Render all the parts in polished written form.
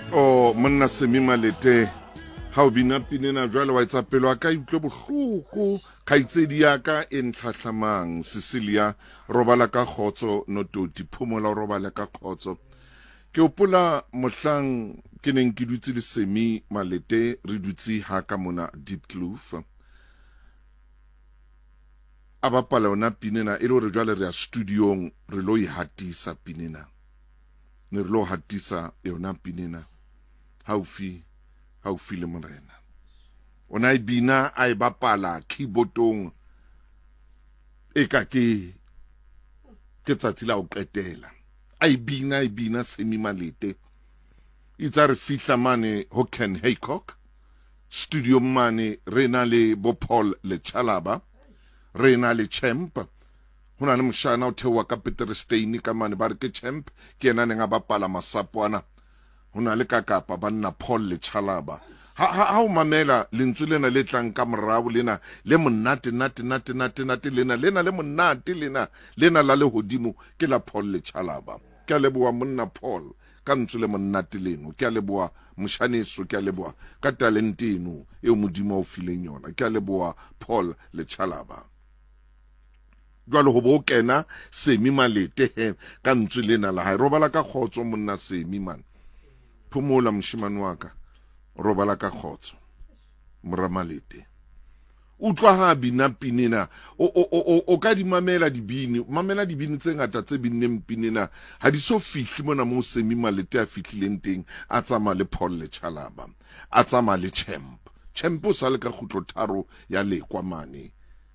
o monna Semimalete ha o bina pinena jwale wa etsa pelo ka itlwe bohloko khaitsedi ya ka e ntlhahlamang Cecilia robala ka khotso nototi phumola robala ka khotso ke opola mohlang ke neng ke dutse le Semimalete re dutse ha ka mona Deep Kloof a bapala ona pinena e le re jwale re a studiong re lo I hatisa pinena ne re lo hatisa yona pinena haufi le morena ona I bina a bapala keyboardong e ka ke tsatsi la o qetela I bina Semimalete itsa re fihla mane ho Ken Haycock studio mane re na le bo Paul Lechalaba re na le Champ hona le moshana o thewa ka Peter Steyn ka mane ba re ke Champ ke ena neng a bapala masapwana hona le kakapa banna Paul Lechalaba ha o mamela lentswe lena le tlang ka morao lena le monate nate lena le monate lena la le hodimo ke la Paul Lechalaba ke a leboa monna Paul ka ntswe le monate leno ke a leboa moshaneso ke a leboa ka talente eno e modimo o fileng yona ke a leboa Paul Lechalaba jwalo ho bo kena Semimalete ka ntswe lena la hae robala ka khotso monna Semiman phumola moshimane wa ka robala ka khotso Moramalete utlwa ha bina pinena o ka di mamela dibini tse ngata tse binneng pinena ha di so fihli mona mo Semimalete a fihlileng teng a tsama le Paul Lechalaba a tsama le Champ o sa le ka khutlo tharo ya lekwa mane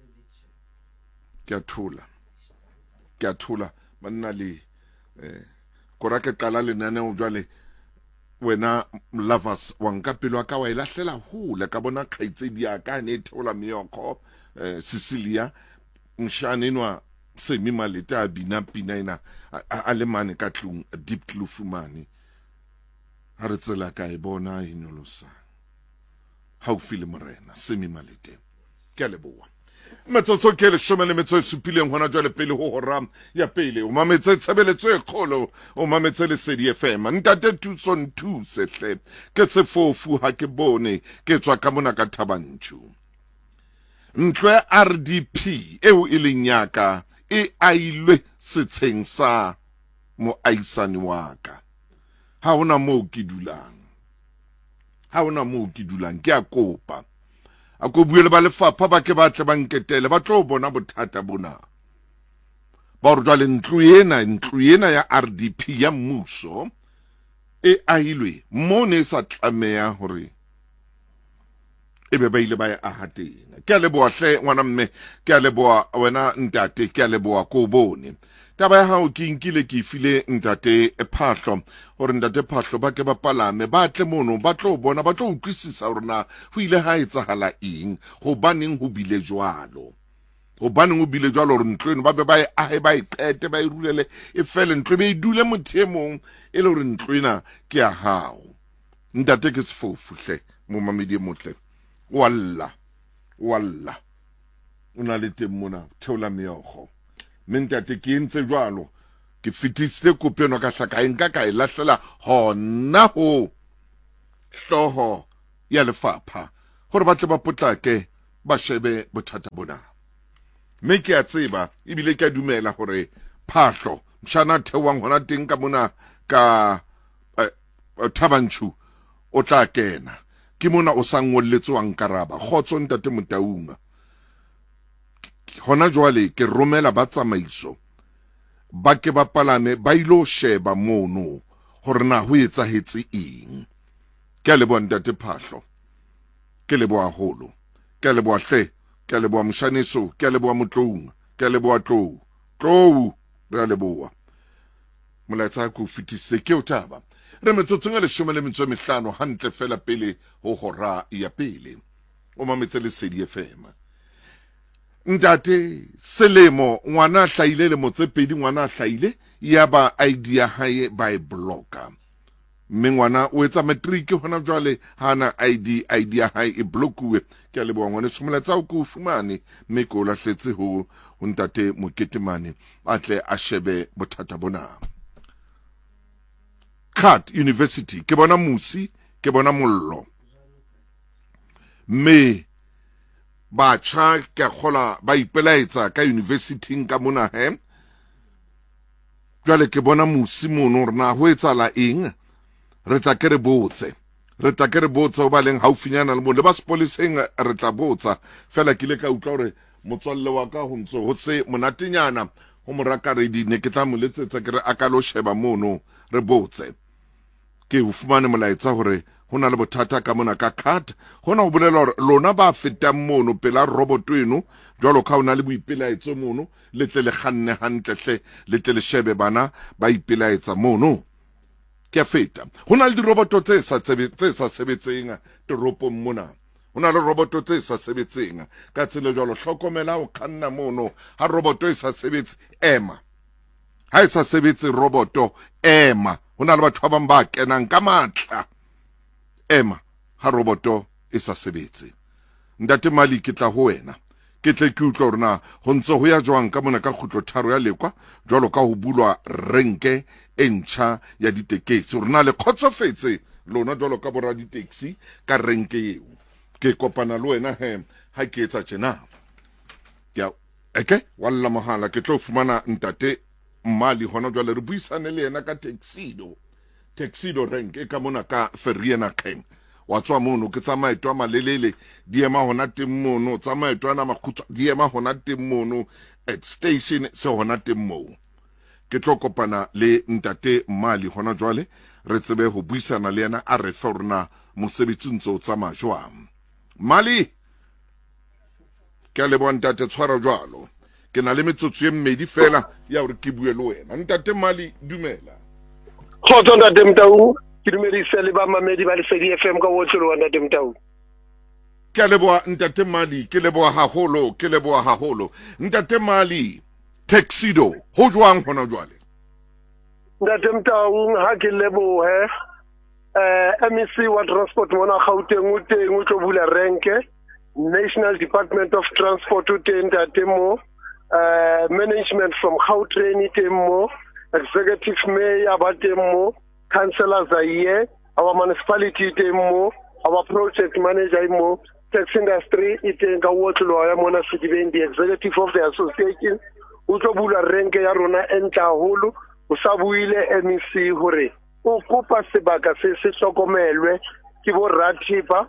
ke a thola banna le kora ke qala lenane o jwale wena lovers wa nka pelo ka wa ilahlela hole ka bona khaitsedi ya ka ne theola meyoko Cecilia mshane nwa Semimalete a bina pina a le mane ka tlung Deep Kloof mane ha re tsela ka e bona inolosa ha o file morena Semimalete ke a leboa metsotso ke le shomele metso supileng hona jwale pele ho hora ya pele o mametse tshebeletso e kholo o mametse le Sedi FM ntate Tuson 2 sehle ke tsefofu ha ke bone ke tswa ka mona ka Thabanchu ntlwe RDP eo e leng yaka e ailwe setsheng sa moaisani wa ka ha ona moo ke dulang ke a kopa a ko buele ba lefapha ba ke batle ba nketele ba tlo bona bothata bona ba re jwale ntlu ena ya RDP ya mmuso e ahilwe mo ne sa tlameha hore ebe ba ile ba ya ahateng ke a leboa hle ngwana mme ke a leboa wena ntate ke a leboa ko bone taba ya hao ke nkile ke file ntate Phahlo hore ntate Phahlo ba ke ba palame ba tle mono ba tlo bona ba tlo utlwisisa hore na ho ile ha etsahala eng hobaneng ho bile jwalo hore ntlweno ba be ba e ba e qete ba e rulele e fele ntlo be e dule mothemong e le hore ntlwena ke ya hao ntate ke sefofu hle mo mamedi motle walla una le teng mona theola meokgo mentate ke entse jwalo ke fititse kopeno ka hlaka enka ka e lahlela hona ho hloho ya lefapha hore ba tle ba potlake ba shebe bothata bona mme ke a tseba ebile ke a dumela hore Phahlo mshana thewang hona teng ka mona ka Thabanchu o tla kena ke mona o sa ngolletswang karaba khotso ntate Motaunga hona jwale ke romela ba tsamaiso ba ke ba palame ba ilo sheba mono hore na ho etsahetse eng ke a leboa ntate Phahlo ke leboa holo ke a leboa hle ke a leboa mshaneso ke a leboa Motlong ke a leboa tlou re a leboa molaetsa ko fitise ke o taba re metsotso ngale 15 hantle fela pele ho hora ya pele o mametse le Sedi FM ntate selemo ngwana hlaile le motsepedi ngwana hlaile ya ba ID ya hae ba e blocka mme ngwana o etsa matric hona jwale hana ID ya hae e blockuwe ke a leboa ngwana tshimoletsa o ko fumane mme ko lahletse ho ntate Moketemane atle a shebe bothata bona CUT University ke bona musi ke bona mollo me batjha ke khola ba ipelaetsa ka university ka mona jwale ke bona musi mono rena ho etsala eng re tla ke re botse o ba leng haufinyana le mo le ba sepoleseng re tla botsa fela ke le ka utlwa hore motswalle wa ka ho ntso ho se monatenyana ho morakaredi ne ke tla mo letsetsa ke re a ka lo sheba mono re botse ke o fumane molaetsa hore hona le bothata ka mona ka CUT hona ho bolela hore lona ba fetang mono pela roboto eno jwalo ka hona le boipelaetso mono le tle le kganne hantle le tle le shebe bana ba ipelaetsa mono ke a feta hona le diroboto tse sa sebetseng toropong mona hona le roboto tse sa sebetseng ka tsela jwalo hlokomela o khanna mono ha roboto e sa sebetse ema ha e sa sebetse roboto ema hona le batho ba bang ba kenang ka matla ema ha roboto e sa sebetse ntate Mali ke tla ho wena ke tle ke utlwa rena ho ntse ho ya jwang ka mona ka khutlo tharo ya lekwa jwalo ka ho bulwa renke entšha ya ditekesi rena le khotsofetse lona jwalo ka bora ditaxi ka renke eo ke kopana le wena ha ke etsa tjena ke walla mahala ke tlo fumana ntate Mali hona jwale re buisane le yena ka Tuxedo renke ka mona ka Ferriena Keng wa tswa mono ke tsamaetwa malelele di ema hona teng mono tsamaetwa na makhutshwa di ema hona teng mono at station se hona teng moo ke tlo kopana le ntate Mali hona jwale re tsebe ho buisana le yena a re fa rona mosebetsi ntso tsamaya jwang Mali ke le bona ntate tshwara jwalo ke na le metsotso e mmedi fela ya hore ke bue le wena ntate Mali dumela Khotso ntate Mtau ke dumedisa le ba mamedi ba Lesedi FM ka wotlhe lo ntate Mtau ke leboa ntate Mali ke leboa haholo ntate Mali Tuxedo ho jwang hona jwale ntate Mtau ha ke lebohe MEC wa transport mona Gauteng o teng o tlo bula renke National Department of Transport o teng ntate mo management from Gautrain teng mo executive mayor ba teng mo councillors are here our municipality teng mo our project manager mo taxi industry iteng ka wotlo ya mona Sedibeng the executive of the association o tlo bula renke ya rona entla holo o sa buile MEC hore o kopa sebaka se hlokomelwe ke bo rathipa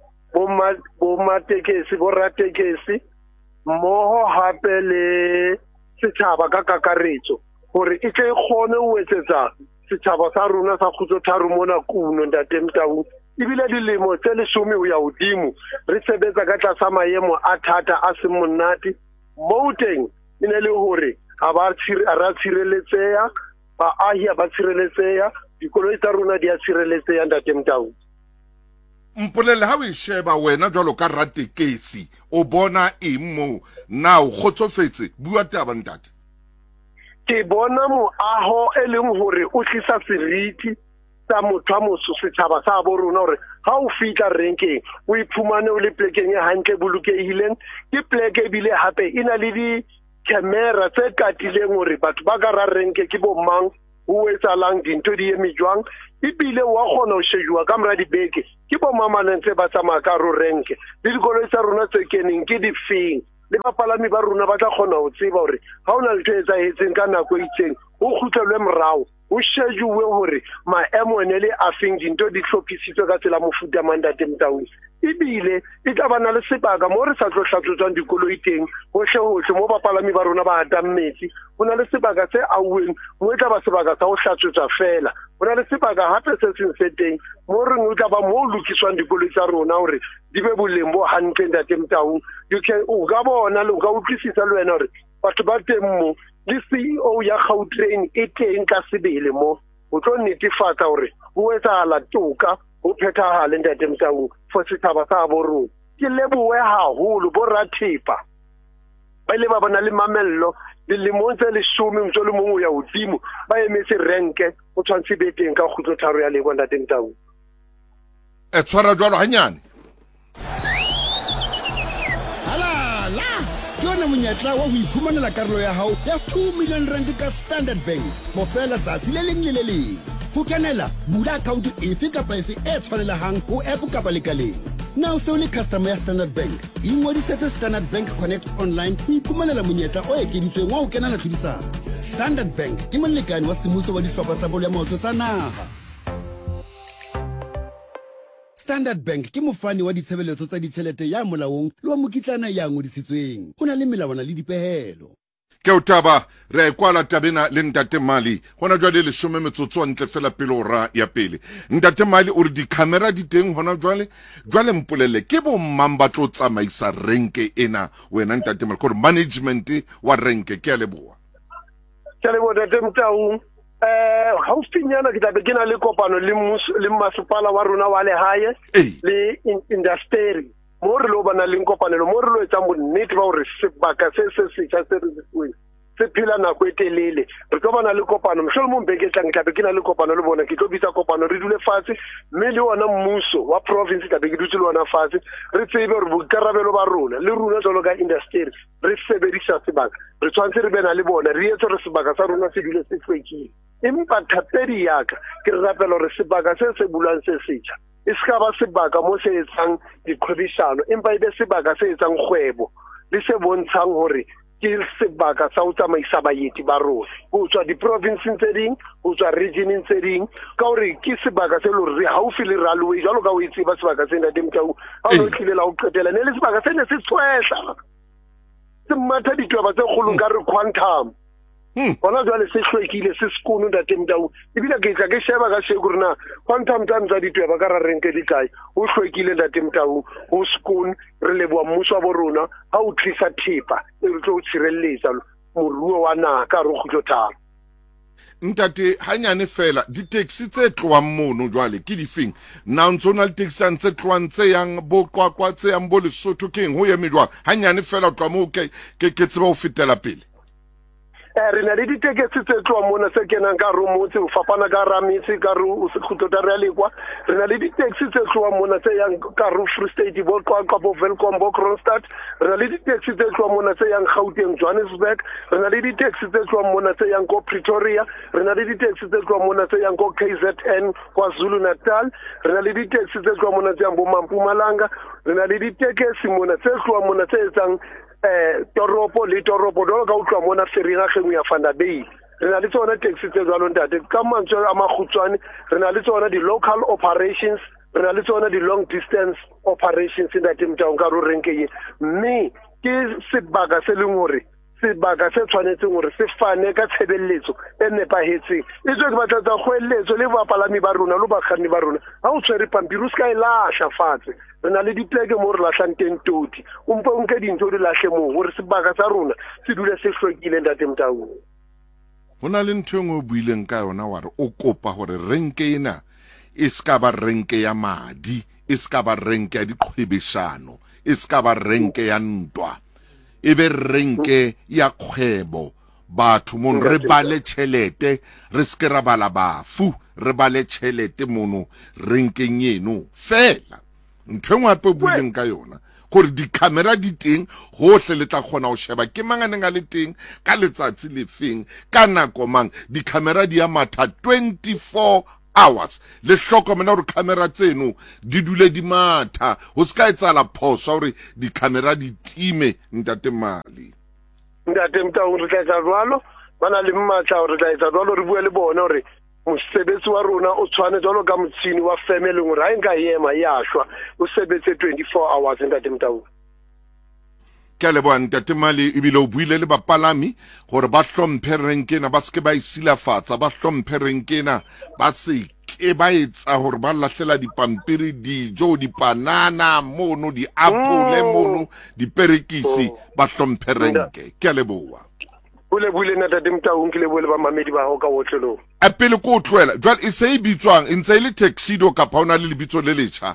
bo matekesi bo ratekesi moho hape le setjhaba ka kakaretso hore e tle kgone o etsetsa setjhaba sa rona sa khutlo tharo mona kuno ntate Mtau ibile dilemo tse 10 ho ya hodimo re sebetsa ka tlasa maemo a thata a se monate mouteng ine le hore a ra tshireletseha ba ahi ba tshireletseha dikoloi tsa rona di a tshireletseha ntate Mtau mpolele ha o sheba wena jwalo ka ratekesi o bona emo na o khotsofetse bua taba ntate ke bona moaho e leng hore o tlisa seriti tsa motho a moso setjhaba sa bo rona hore ha o fitla renkeng o iphumane o le plekeng e hantle bolokehileng ke pleke bile hape ina le di camera tse katileng hore batho ba ka ra renke ke bo mang o etsalang dinto di eme jwang ibile wa kgona ho shejwa ka mra dibeke ke bo mamanentse ba tsamaya ka ro renke le dikoloi tsa rona tse keneng ke difeng le bapalami ba rona ba tla kgona ho tseba hore ha ona le tse etsahetseng ka nako e itseng o khutlelwe morao o shejuwe hore maemo ene le afeng dinto di hlophisitswe ka tsela mofuta mandate Mtau ibile e tla bana le sebaka mo re sa tlo hlatsotswang dikoloi teng hohle mo bapalami ba rona ba atammetse hona le sebaka se auweng mo e tla ba sebaka sa ho hlatsotsa fela hona le sebaka hape se seng se teng mo re o tla ba mo lokiswang dikoloi tsa rona hore di be boleng bo hantle ntate Mtau o ka bona le o ka utlwisisa le wena hore batho ba teng mo le CEO ya Gautrain e teng ka sebele mo o tlo netefatsa hore o etsahala toka o phethahale ntate Mtau for setjhaba sa bo rona ke lebohe haholo bo rathipa ba ile ba bona le mamello le montse le 10 motho le mongwe ya hodimo ba emetse renke o tshwantse beteng ka khutlo tharo ya lekwa ntate Mtau e tshwara jwalo hanyane Yona monyetla wa ho iphumanela karolo ya hao ya 2 million rand ka Standard Bank mo fela tsatsi le leng le le leng Ho kenela bula account efe kapa efe e tshwanelehang ho app kapa lekaleng. Now so le customer ya Standard Bank ingodisetse Standard Bank Connect online ho iphumanela monyetla o ekeditsweng wa ho kenela tlhodisano. Standard Bank ke molekane wa semmuso wa dihlopha tsa bolo ya maoto tsa naha. Standard Bank ke mofani wa ditshebeletso tsa ditjhelete ya molaong le wa mokitlana ya ngodisitsweng. Ho na le melawana le dipehelo. Ke o taba re kwala tabena le Ntate Mali hona jwale 10 metsotso ntle fela pele ora ya pele. Ntate Mali o re di camera di teng hona jwale mpolele ke bo mmamba tlo tsamaisa renke ena wena Ntate Mali gore management wa renke ke a leboa. Ke a leboa Ntate Mtau. Haufinyana ke tla be ke na le kopano le masepala wa rona wa lehae le industry mo re lo bana le kopanelo mo re lo etsa bonnete ba hore sebaka se setjha se re se phela nako e telele re tlo bana le kopano mhlolo mo mbeke tlang tla be ke na le kopano le bona ke tlo bitsa kopano re dule fatshe mme le ona mmuso wa province tla be ke dutse le ona fatshe re tsebe hore boikarabelo ba rona le rona jalo ka industry re sebedisa sebaka re tshwantse re bena le bona re etse re sebaka sa rona se dule se hlwekile empa thapedi yaka ke re rapela hore sebaka se bulang se setjha iska ba sebaka mo se etsang dikhwebisano empa ebe sebaka se etsang kgwebo le se bontshang hore ke sebaka sa ho tsamaisa baeti ba rona ho tswa di-province tse ding ho tswa region tse ding ka hore ke sebaka se lo re haufi le railway jalo ka o itse ba sebaka se ntate Mtau ha o tlilela ho qetela ne le sebaka se ne se tshwehla se matha ditaba tse kgolo ka re quantum bona jwale se hlwekile se sekunu Ntate Mtau ebile ke tla ke sheba ka sheko rena quantum time tsa ditweba ka ra renke di kae ho hlwekile Ntate Mtau ho sekunu re leboa mmuso wa borona ha o tlisa thipa e re tlo tshireletsa moruo wa naha ka re go tlotla Ntate hanyane fela di taxi tse tloang mono jwale ke difeng na ntsona le taxi tse tloang tse yang bo kwakwa tse yang bo Lesotho keng ho yeme jwang hanyane fela tloa mo ke tseba ho fetela pele re na le ditekesi tse tloa mona se kenang ka ro motse o fapana ka Ramitse ka ro o se khutota re lekwa re na le ditaxi tse tloa mona tse yang ka ro Free State bo kwa bo Welkom bo Kroonstad re na le ditaxi tse tloa mona tse yang Gauteng Johannesburg re na le ditaxi tse tloa mona tse yang ko Pretoria re na le ditaxi tse tloa mona tse yang ko KZN KwaZulu Natal re na le ditaxi tse tloa mona tse yang bo Mpumalanga re na le ditekesi mona tse tloa mona tse etsang toropo le toropo do ka utlwa mona ferina gengwe ya Fanda Bay re na le tsona taxi tse jalo ntate ka mantswe a magutshwane re na le tsona di local operations re na le tsona di long distance operations ntate Mtau ka ro renke mme ke sebaka se leng hore sebaka se tshwanetse hore se fane ka tshebelletso e nepahetseng e tswe ke batla tsa kgwelletso le bapalami ba rona le bakganni ba rona ha o tshwere pampiri o ska e lahla fatshe re na le dipleke mo re lahlang teng toti o mpe o nke dintho di lahle moo hore sebaka sa rona se dule se hlwekile ntate Mtau ho na le ntho engwe o buileng ka yona wa re o kopa hore renke ena e ska ba renke ya madi e ska ba renke ya diqhwebeshano e ska ba renke ya ntwa e be renke ya kgwebo batho mon re bale tšhelete re ske ra bala bafu re bale tšhelete mono renkeng eno fela ntho engwe hape o buileng ka yona gore di-camera di teng gohle le tla kgona go sheba ke manganeng a le teng ka letsatsi le feng ka nako mang di-camera di ya matha 24 hours le hlokomela gore camera tseno di dule di matha go se ka etsala phoso gore di-camera di time Ntate Mali ntate Mtau re tla etsa jwalo bana le mmatla gore re tla etsa jwalo re bue le bona gore mosebetsi wa rona o tshwane jalo ka motshini wa family gore ha nka yema ya shwa o sebetse 24 hours ntate Mtau ke a leboa Ntate Mali ebile o buile le bapalami gore ba hlomphe renkena ba seke ba isilafatsa ba hlomphe renkena ba se ke ba etsa gore ba lahlela dipampiri dijo dipanana mono diapole mono diperekisi ba hlomphe renke ke a leboa bule ntate Mtau nkile bole ba mamedi ba ho ka wotlelo a pele ko tloela jwale e se e bitswang e ntse le tuxedo ka paona le lebitso le letšha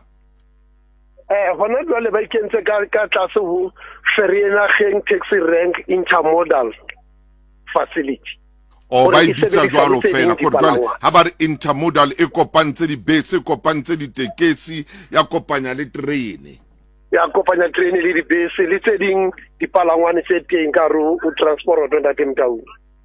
hona jwale ba ikentse ka tlase ho Ferina Geng Taxi Rank Intermodal Facility o ba ibitsa jwalo fela gore jwale ha ba re intermodal e kopantse dibese e kopantse ditekesi ya kopanya le terene ya kopanya terene le dibese le tse ding dipalangwane tse teng ka ro o transport ntate Mtau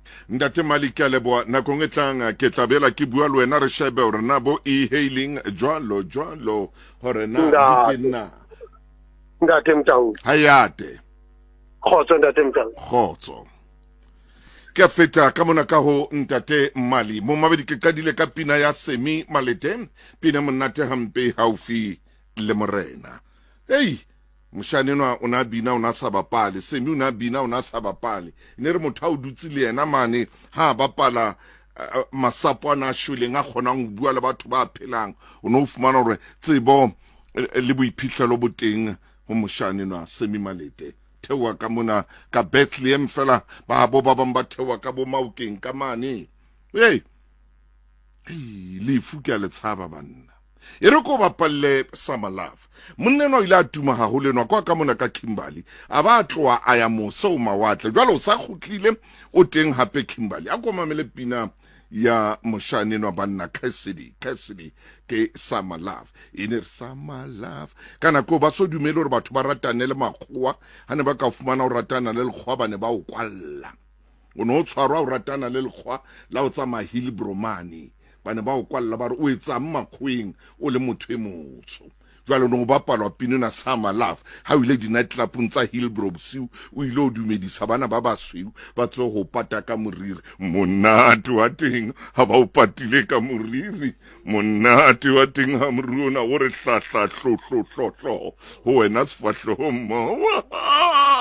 Ntate Maliki a leboa nakong e tlang ke tlabela ke bua le wena re shebe hore na bo e-hailing jwalo hore na di teng na. Ntate Mtaung. Hayate. Khotso Ntate Mtaung. Khotso. Ke feta ka mona ka ho Ntate Mali mo mabedi ke qadile ka pina ya Semi Malete, pina monate hampe haufi le morena. Hey, moshanenwa o na bina o na sa bapale, Semi o na bina o na sa bapale. Ne re motho o dutse le yena mane ha bapala masapo ana shweleng a kgonang go bua le batho ba phelang. O no fumana hore tsebo le boiphihlelo boteng ho moshanenwa Semi Malete. Tewa ka mona ka Bethlehem fela ba bo ba bang ba tewa ka bo Maokeng ka mane. Hey, lefu ke a le tshaba banna. E re ko bapalle Summer Love. Monna no ile a tuma haholo no kwa ka mona ka Kimberley. A ba tloa a ya mose o mawatle. Jwale o sa khutlile o teng hape Kimberley. A ko mamele pina ya moshane no banna Cassidy ke Summer Love. Ine Summer Love kana ko ba so dumele hore batho ba ratane le makgowa hane ba ka fumana o ratana le lekgwa ba ne ba o kwalla. O no tshwarwa o ratana le lekgwa la o tsama Hillbrow mane ba ne ba o kwalla ba re o etsa makgweng o le motho e motsho. Jwale no bapalwa pinena Summer Love ha o ile di night club tsa Hillbrow bosiu o ile o dumedisa bana ba basweu ba tlo go pata ka moriri monate wa teng ha ba o patile ka moriri monate wa teng ha moruna o re hlahla hlo ho wena sefahleho mma